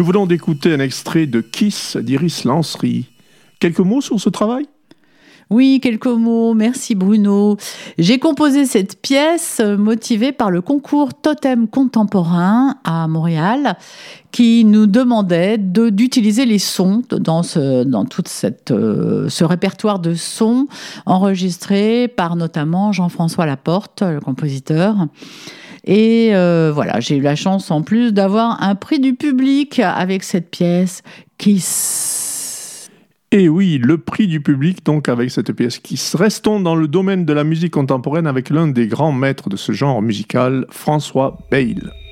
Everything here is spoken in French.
Nous venons d'écouter un extrait de Kiss d'Iris Lancery. Quelques mots sur ce travail ? Oui, quelques mots. Merci Bruno. J'ai composé cette pièce motivée par le concours Totem Contemporain à Montréal qui nous demandait d'utiliser les sons dans tout ce répertoire de sons enregistrés par notamment Jean-François Laporte, le compositeur. Et voilà, j'ai eu la chance en plus d'avoir un prix du public avec cette pièce Kiss. Et oui, le prix du public, donc, avec cette pièce Kiss. Restons dans le domaine de la musique contemporaine avec l'un des grands maîtres de ce genre musical, François Bayle.